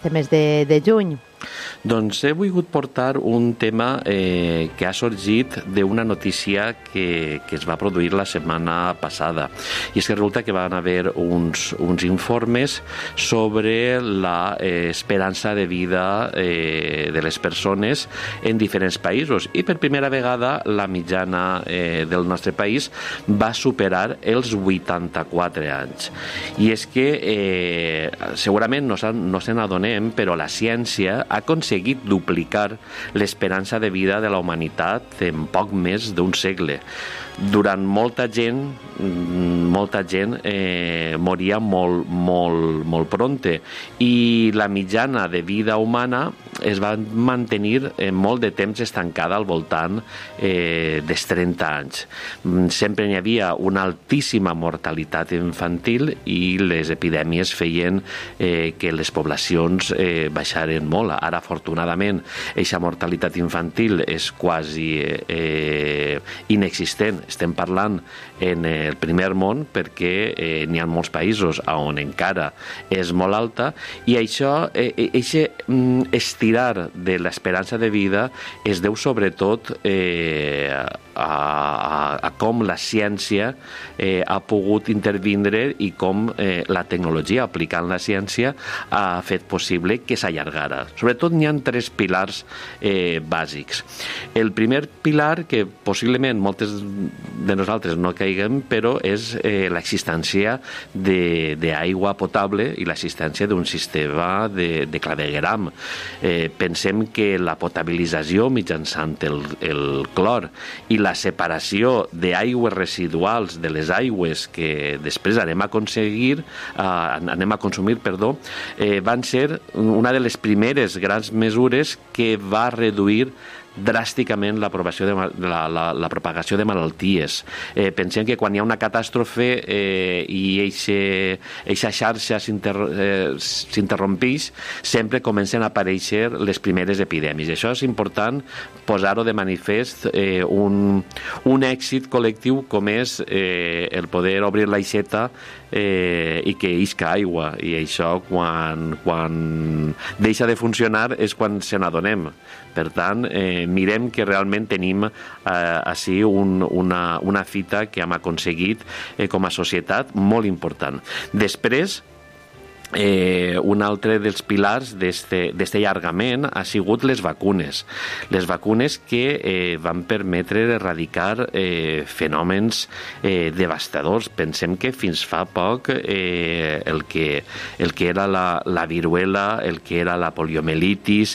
Mes de juny. Doncs he volgut portar un tema que ha sorgit d'una notícia que es va produir la setmana passada. I és que resulta que van haver uns informes sobre la esperança de vida de les persones en diferents països. I per primera vegada la mitjana del nostre país va superar els 84 anys. I és que segurament no se n'adonem, però la ciència ha aconseguit duplicar l'esperança de vida de la humanitat en poc més d'un segle. Durant molta gent moria molt prompte i la mitjana de vida humana es va mantenir molt de temps estancada al voltant dels 30 anys. Sempre hi havia una altíssima mortalitat infantil i les epidèmies feien que les poblacions baixaren molt. Ara, afortunadament, aquesta mortalitat infantil és quasi inexistent. Estem parlant en el primer món perquè n'hi ha molts països on encara és molt alta i això, estirar de l'esperança de vida es deu sobretot a com la ciència ha pogut intervindre i com la tecnologia aplicant la ciència ha fet possible que s'allargara. Sobretot n'hi ha 3 pilars bàsics. El primer pilar, que possiblement moltes de nosaltres no caiguem, però és l'existència d'aigua potable i l'existència d'un sistema de clavegueram. Pensem que la potabilització mitjançant el clor i la separació d'aigües residuals de les aigües que després anem a consumir, van ser una de les primeres grans mesures que va reduir dràsticament la propagació de malalties. Pensem que quan hi ha una catàstrofe i eixa xarxa s'interrompeix, sempre comencen a aparèixer les primeres epidèmies. Això és important posar-ho de manifest, un èxit col·lectiu com és el poder obrir l'aixeta i que isca aigua, i això quan deixa de funcionar és quan se n'adonem. Per tant, mirem que realment tenim així una fita que hem aconseguit com a societat molt important. Després, un altre dels pilars d'aquest allargament ha sigut les vacunes. Les vacunes que van permetre erradicar fenòmens devastadors. Pensem que fins fa poc el que era la viruela, el que era la poliomielitis,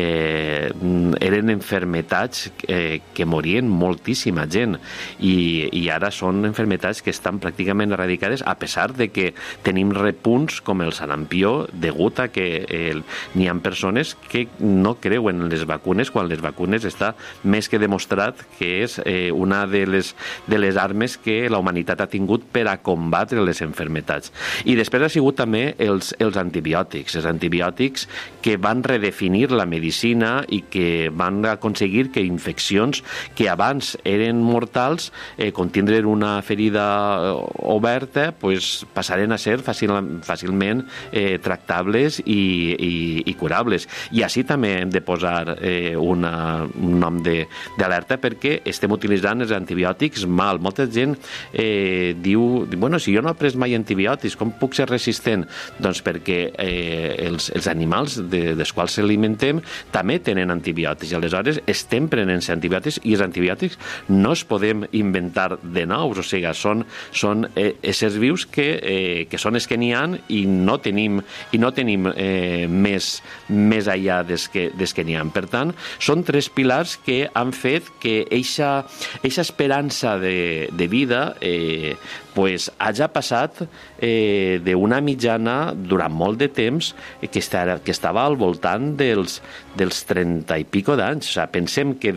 eren enfermetats que morien moltíssima gent i ara són enfermetats que estan pràcticament erradicades, a pesar de que tenim repunts com el sarampió, degut a que n'hi ha persones que no creuen en les vacunes, quan les vacunes està més que demostrat que és una de les armes que la humanitat ha tingut per a combatre les enfermetats. I després ha sigut també els antibiòtics que van redefinir la medicina i que van aconseguir que infeccions que abans eren mortals, contindre una ferida oberta, passaren a ser fàcilment tractables i curables. I així també hem de posar un nom d'alerta perquè estem utilitzant els antibiòtics mal. Molta gent diu, bueno, si jo no he pres mai antibiòtics, com puc ser resistent? Doncs perquè els animals dels quals s'alimentem també tenen antibiòtics i aleshores estem prenent antibiòtics i els antibiòtics no els podem inventar de nous, o sigui, són éssers vius que són els que n'hi ha i no tenim més enllà des que n'hi ha. Per tant, són 3 pilars que han fet que eixa esperança de vida hagi passat d'una mitjana durant molt de temps que estava al voltant dels 30 i pico d'anys. O sigui, pensem que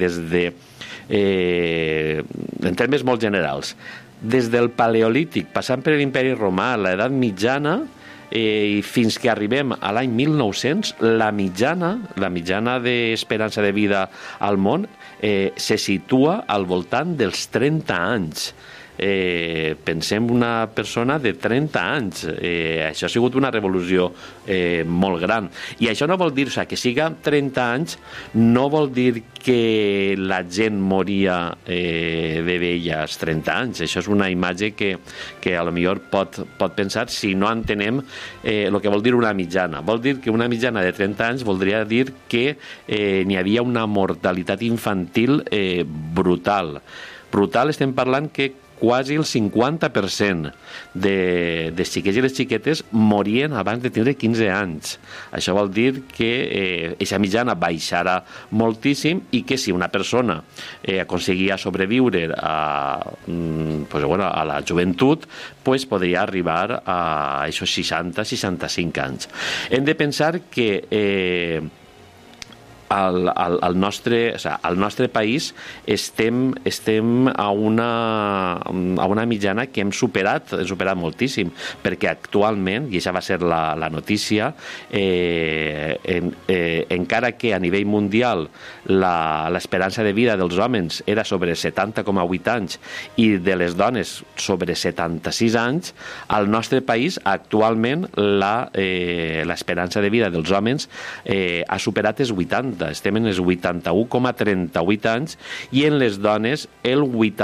en termes molt generals, des del Paleolític, passant per l'Imperi Romà, l'edat mitjana, i fins que arribem a l'any 1900, la mitjana d'esperança de vida al món se situa al voltant dels 30 anys. pensem una persona de 30 anys. Això ha sigut una revolució molt gran. I això no vol dir, que siga 30 anys, no vol dir que la gent moria de vella als 30 anys. Això és una imatge que a lo millor pot pensar si no entenem el que vol dir una mitjana. Vol dir que una mitjana de 30 anys voldria dir que n'hi havia una mortalitat infantil brutal. Brutal, estem parlant que quasi el 50% de xiquets i les xiquetes morien abans de tindre 15 anys. Això vol dir que aquesta mitjana baixarà moltíssim i que si una persona aconseguia sobreviure a la joventut, podria arribar a aquests 60-65 anys. Hem de pensar que al nostre país estem a una mitjana que hem superat moltíssim, perquè actualment, i això va ser la notícia, encara que a nivell mundial l'esperança de vida dels homes era sobre 70,8 anys i de les dones sobre 76 anys, al nostre país actualment l'esperança de vida dels homes ha superat els 80. Estem en els 81,38 anys i en les dones el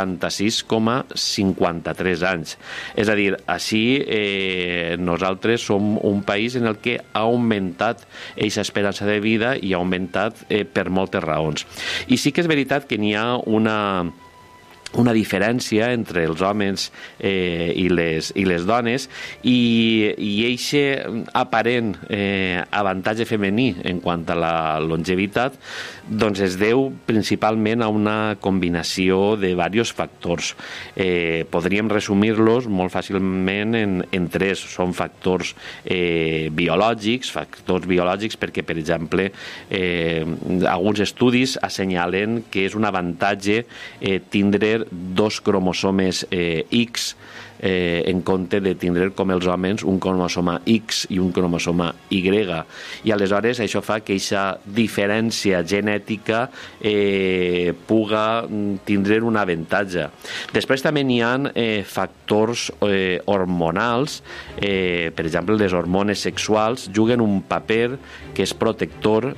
86,53 anys. És a dir, així nosaltres som un país en el que ha augmentat aquesta esperança de vida i ha augmentat per moltes raons. I sí que és veritat que n'hi ha una diferència entre els homes i les dones i aquest aparent avantatge femení en quant a la longevitat doncs es deu principalment a una combinació de diversos factors. Podríem resumir-los molt fàcilment en tres. Són factors biològics perquè, per exemple, alguns estudis assenyalen que és un avantatge tindre dos cromosomes X en compte de tindre com els homes un cromosoma X i un cromosoma Y. I aleshores això fa que aquesta diferència genètica puga tindre un avantatge. Després també n'hi ha factors hormonals, per exemple les hormones sexuals juguen un paper que és protector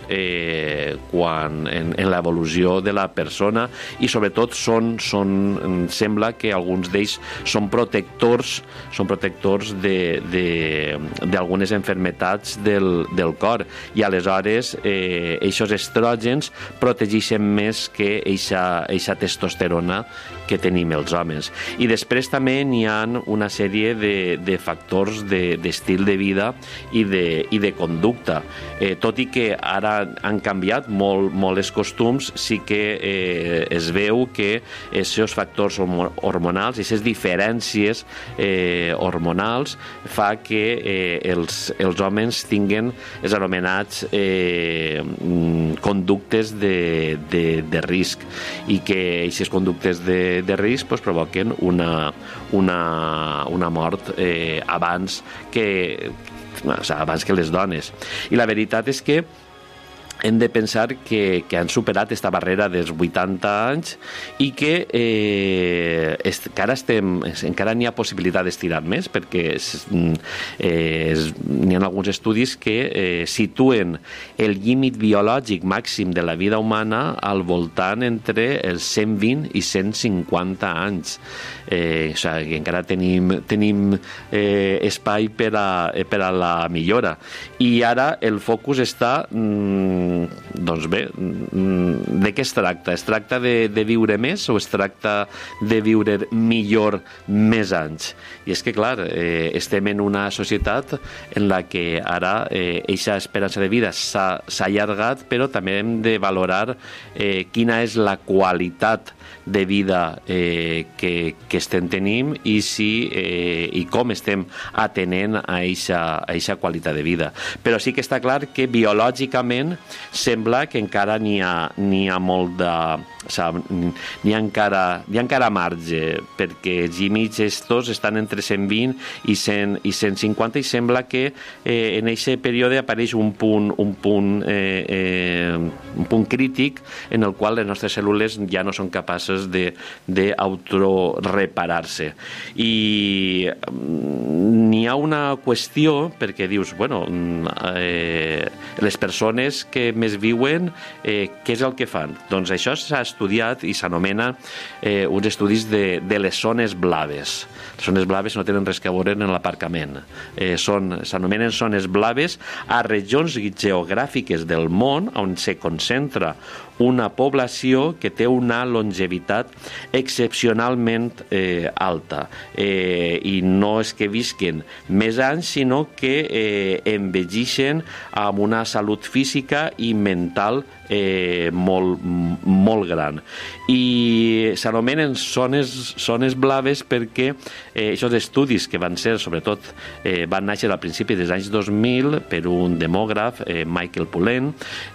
en l'evolució de la persona i sobretot sembla que alguns d'ells són protectors d'algunes malalties del cor i aleshores aquests estrògens protegeixen més que aquesta testosterona que tenim els homes. I després també n'hi ha una sèrie de factors d'estil de vida i de conducta. Tot i que ara han canviat molt els costums, sí que es veu que aquests factors hormonals i aquestes diferències hormonals fa que els homes tinguen els anomenats conductes de risc i que aquestes conductes de risc provoquen una mort abans que les dones. I la veritat és que hem de pensar que han superat aquesta barrera dels 80 anys i que encara n'hi ha possibilitat d'estirar més perquè n'hi ha alguns estudis que situen el límit biològic màxim de la vida humana al voltant entre els 120 i 150 anys. Que encara tenim espai per a la millora. I ara el focus està doncs bé, de què es tracta? Es tracta de viure més o es tracta de viure millor més anys? I és que, clar, estem en una societat en la que ara aquesta esperança de vida s'ha allargat, però també hem de valorar quina és la qualitat de vida que estem tenint i com estem atenent a aquesta qualitat de vida. Però sí que està clar que biològicament sembla sembla que encara n'hi ha molt de... N'hi ha encara marge, perquè els límits estos estan entre 120 i 150 i sembla que en aquest període apareix un punt crític en el qual les nostres cèl·lules ja no són capaces d'autoreparar-se. I n'hi ha una qüestió, perquè dius, bueno, les persones que més viuen, què és el que fan? Doncs això s'ha estudiat i s'anomena uns estudis de les zones blaves. Les zones blaves no tenen res a veure en l'aparcament. S'anomenen zones blaves a regions geogràfiques del món on se concentra una població que té una longevitat excepcionalment alta. I no és que visquen més anys, sinó que envelleixen amb una salut física i mental molt gran. I s'anomenen zones blaves perquè aquests estudis que van ser, sobretot, van néixer al principi dels anys 2000 per un demògraf, Michael Pollan,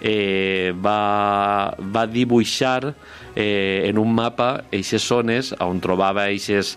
va dibuixar en un mapa aquestes zones on trobava aquestes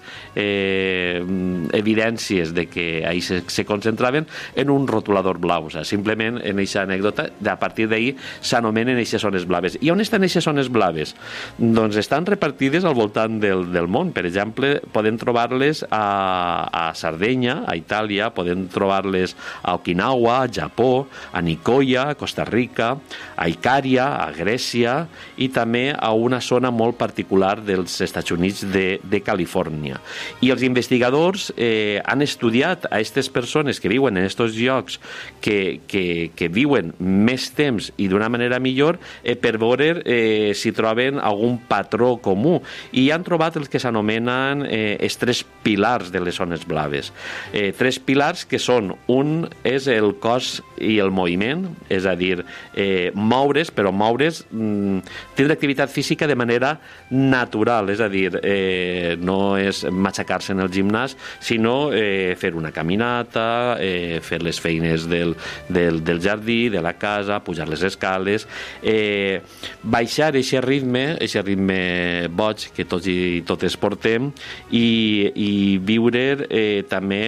evidències de que ahí se concentraven en un rotulador blau. O sigui, simplement en aquesta anècdota, a partir d'ahir s'anomenen aquestes zones blaves. I on estan aquestes zones blaves? Doncs estan repartides al voltant del món. Per exemple, podem trobar-les a Sardenya, a Itàlia, podem trobar-les a Okinawa, a Japó, a Nicoya, a Costa Rica, a Icària, a Grècia i també a una zona molt particular dels Estats Units de Califòrnia. I els investigadors han estudiat a aquestes persones que viuen en aquests llocs que viuen més temps i d'una manera millor per veure si troben algun patró comú. I han trobat els que s'anomenen els 3 pilars de les zones blaves. 3 pilars que són, un és el cos i el moviment, és a dir, moure's, però moure's, tindre activitat física de manera natural, és a dir, no és matxacar-se en el gimnàs, sinó fer una caminata, fer les feines del jardí, de la casa, pujar les escales, baixar aquest ritme boig que tots i totes portem i viure també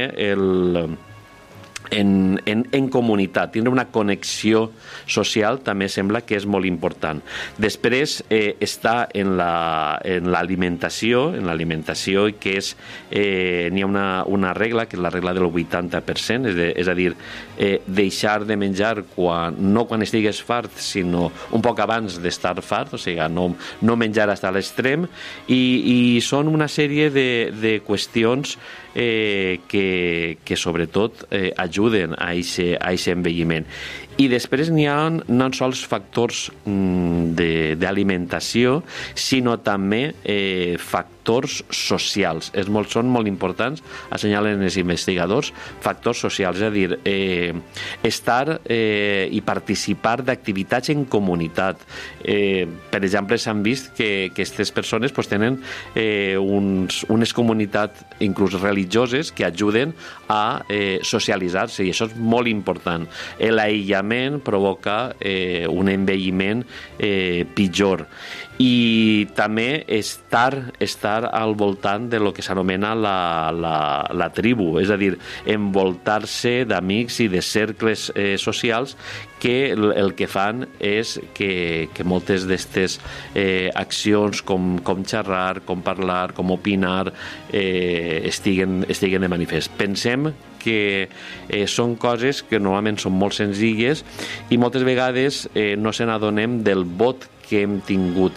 en comunitat, tindre una connexió social també sembla que és molt important. Després està en l'alimentació, que és, n'hi ha una regla, que és la regla del 80%, és a dir, deixar de menjar no quan estigues fart, sinó un poc abans d'estar fart, o sigui, no menjar fins a l'extrem, i són una sèrie de qüestions que sobretot ajuden a aquest envelliment. I després n'hi ha no sols factors d'alimentació, sinó també factors socials. Són molt importants, assenyalen els investigadors, factors socials, és a dir, estar i participar d'activitats en comunitat. Per exemple, s'han vist que aquestes persones tenen unes comunitats inclús religioses que ajuden a socialitzar-se, i això és molt important. L'aïllament provoca un envelliment pitjor. I també estar al voltant de lo que s'anomena la tribu, és a dir, envoltar-se d'amics i de cercles socials que el que fan és que moltes d'aquestes accions com xerrar, com parlar, com opinar estiguen de manifest. Pensem que són coses que normalment són molt senzilles i moltes vegades no se n'adonem del vot que hem tingut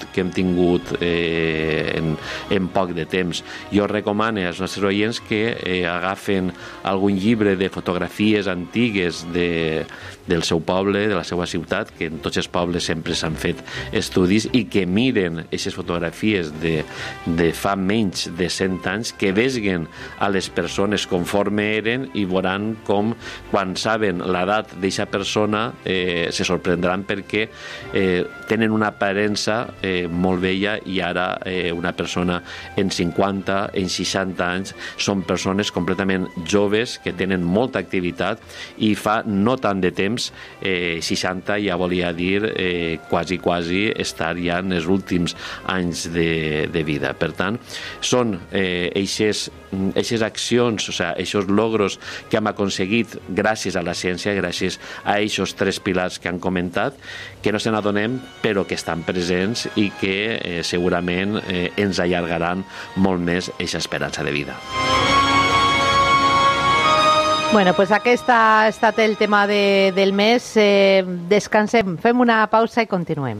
en poc de temps. Jo recomano als nostres oients que agafen algun llibre de fotografies antigues del seu poble, de la seva ciutat, que en tots els pobles sempre s'han fet estudis, i que miren aquestes fotografies de fa menys de 100 anys, que vesguen a les persones conforme eren i veuran com, quan saben l'edat d'aquesta persona, se sorprendran perquè tenen una aparença molt vella i ara una persona en 50, en 60 anys són persones completament joves que tenen molta activitat i fa no tant de temps 60 ja volia dir quasi estar ja en els últims anys de vida. Per tant, són eixes accions, o sigui, eixos logros que hem aconseguit gràcies a la ciència, gràcies a eixos 3 pilars que han comentat, que no se n'adonem però que estan presents i que segurament ens allargaran molt més aquesta esperança de vida. Bueno, pues aquest ha estat el tema del mes. Descansem, fem una pausa i continuem.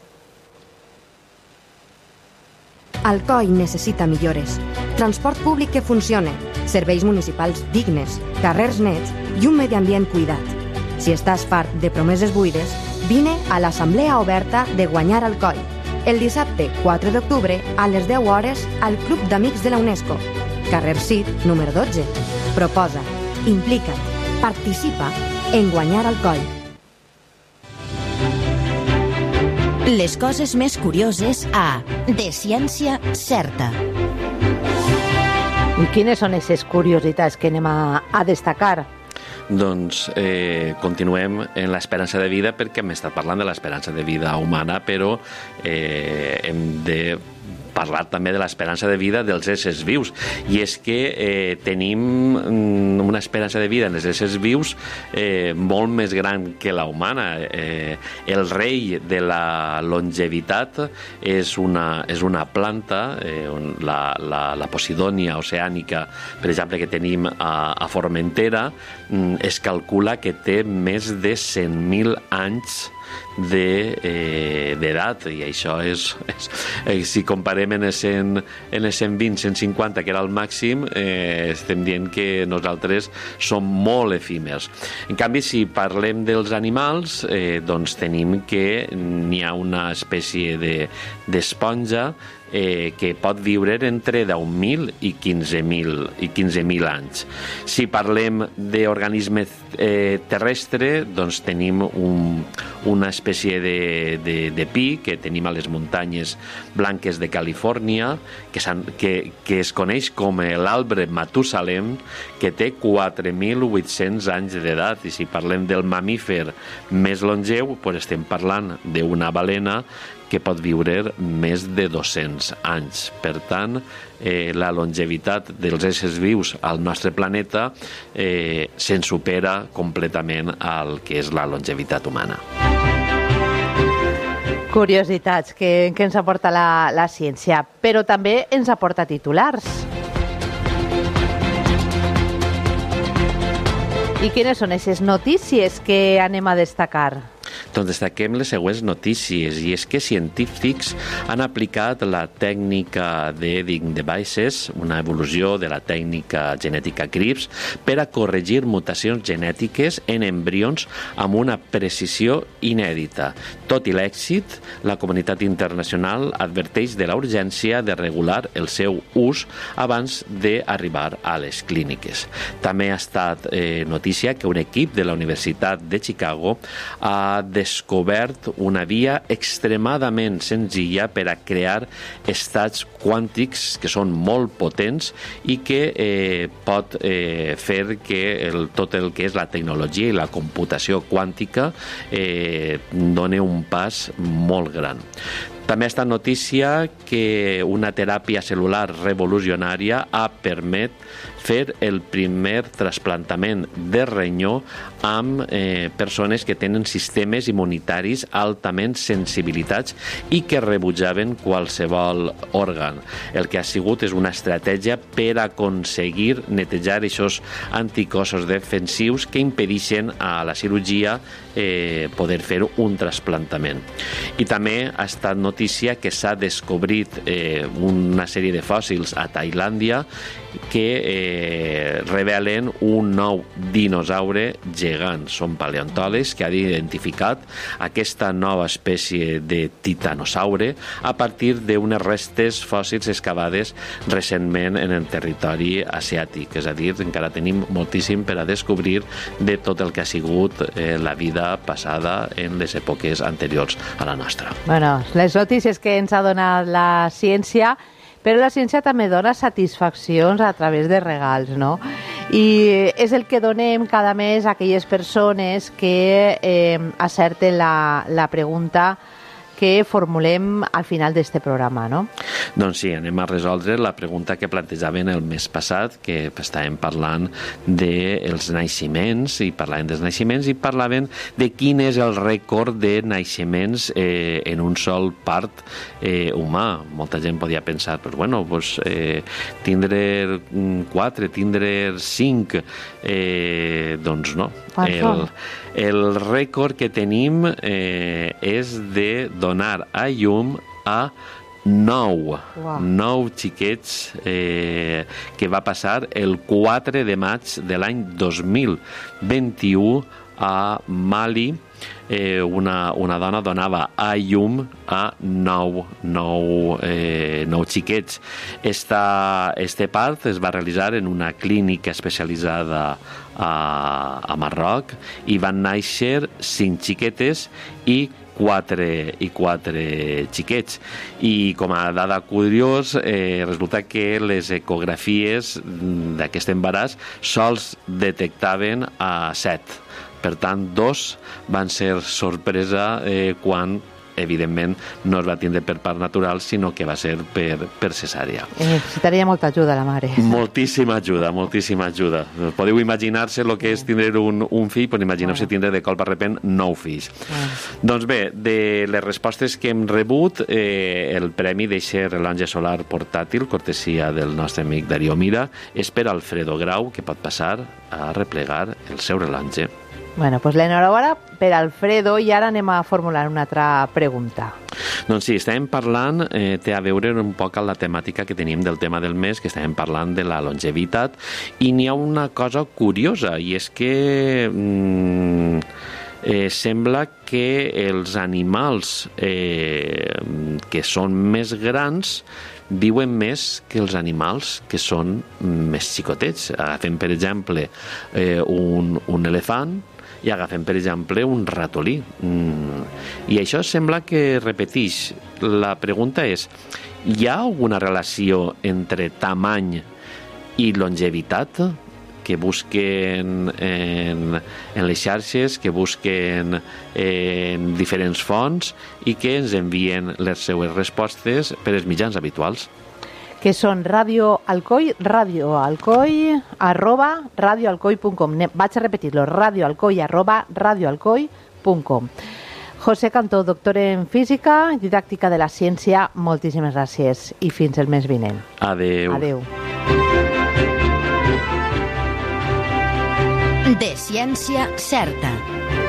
Alcoi necessita millores. Transport públic que funcione, serveis municipals dignes, carrers nets i un medi ambient cuidat. Si estàs fart de promeses buides, vine a l'Assemblea Oberta de Guanyar Alcoi, el dissabte 4 d'octubre a les 10 hores al Club d'Amics de la UNESCO, carrer Cid, número 12. Proposa, implica't, participa en Guanyar Alcoi. Les coses més curioses a De Ciència Certa. I quines són aquestes curiositats que anem a destacar? Doncs continuem en l'esperança de vida perquè hem estat parlant de l'esperança de vida humana, però hem de parlar també de l'esperança de vida dels éssers vius, i és que tenim una esperança de vida en els éssers vius molt més gran que la humana. El rei de la longevitat és una planta, la Posidònia oceànica, per exemple, que tenim a Formentera, es calcula que té més de 100.000 anys d'edat, i això és si comparem en els 120, 150 que era el màxim, estem dient que nosaltres som molt efímers. En canvi, si parlem dels animals, doncs tenim que n'hi ha una espècie d'esponja que pot viure entre 10.000 i 15.000 anys. Si parlem d'organisme terrestre, doncs tenim una espècie de pi que tenim a les muntanyes blanques de Califòrnia, que es coneix com l'arbre Matusalem, que té 4.800 anys d'edat. I si parlem del mamífer més longeu, doncs estem parlant d'una balena que pot viure més de 200 anys. Per tant, la longevitat dels éssers vius al nostre planeta se'n supera completament al que és la longevitat humana. Curiositats que ens aporta la ciència, però també ens aporta titulars. I quines són aquestes notícies que anem a destacar? Doncs destaquem les següents notícies, i és que científics han aplicat la tècnica d'Editing Devices, una evolució de la tècnica genètica CRISPR, per a corregir mutacions genètiques en embrions amb una precisió inèdita. Tot i l'èxit, la comunitat internacional adverteix de la urgència de regular el seu ús abans d'arribar a les clíniques. També ha estat notícia que un equip de la Universitat de Chicago ha descobert una via extremadament senzilla per a crear estats quàntics que són molt potents i que pot fer que tot el que és la tecnologia i la computació quàntica doni un pas molt gran. També ha estat notícia que una teràpia cel·lular revolucionària ha permès fer el primer trasplantament de renyó amb persones que tenen sistemes immunitaris altament sensibilitats i que rebutjaven qualsevol òrgan. El que ha sigut és una estratègia per aconseguir netejar aquests anticossos defensius que impedeixen a la cirurgia poder fer un trasplantament. I també ha estat notícia que s'ha descobrit una sèrie de fòssils a Tailàndia que revelen un nou dinosaure gegant. Són paleontòlegs que han identificat aquesta nova espècie de titanosaure a partir d'unes restes fòssils excavades recentment en el territori asiàtic. És a dir, encara tenim moltíssim per a descobrir de tot el que ha sigut la vida passada en les èpoques anteriors a la nostra. Bueno, les notícies que ens ha donat la ciència, però la ciència també dona satisfaccions a través de regals, no? I és el que donem cada mes a aquelles persones que acerten la pregunta que formulem al final d'este programa, no? Doncs sí, anem a resoldre la pregunta que plantejaven el mes passat, que estàvem parlant dels naixements, i parlàvem dels naixements, i parlaven de quin és el rècord de naixements en un sol part humà. Molta gent podia pensar, però bueno, pues, tindre 4, tindre 5, doncs no. El rècord que tenim és de donar a llum a 9 xiquets que va passar el 4 de maig de l'any 2021 a Mali. Una dona donava a llum a 9 xiquets. Este part es va realitzar en una clínica especialitzada a Marroc i van néixer 5 xiquetes i 4 xiquets. I com a dada curiós, resulta que les ecografies d'aquest embaràs sols detectaven a 7. Per tant, 2 van ser sorpresa quan, evidentment, no es va tindre per part natural, sinó que va ser per cesària. Necessitaria molta ajuda, la mare. Moltíssima ajuda. Podeu imaginar-se el que és tindre un fill, però imagineu-se tindre de colp a repent 9 fills. Doncs bé, de les respostes que hem rebut, el premi d'eixe rellotge solar portàtil, cortesia del nostre amic Darío Mira, és per Alfredo Grau, que pot passar a replegar el seu rellotge. Bueno, pues l'enhorabona per Alfredo, i ara anem a formular una altra pregunta. Doncs sí, estàvem parlant, té a veure un poc amb la temàtica que tenim del tema del mes, que estàvem parlant de la longevitat, i n'hi ha una cosa curiosa, i és que sembla que els animals que són més grans viuen més que els animals que són més xicotets. Agafem, per exemple, un elefant, i agafem, per exemple, un ratolí. I això sembla que repeteix. La pregunta és, hi ha alguna relació entre tamany i longevitat? Que busquen en les xarxes, que busquen en diferents fonts i que ens envien les seues respostes per els mitjans habituals. Que són radioalcoi, radioalcoi.com. Vaig a repetir-lo, radioalcoi@radioalcoi.com. José Cantó, doctor en Física i Didàctica de la Ciència, moltíssimes gràcies i fins el mes vinent. Adeu. Adeu. De ciència certa.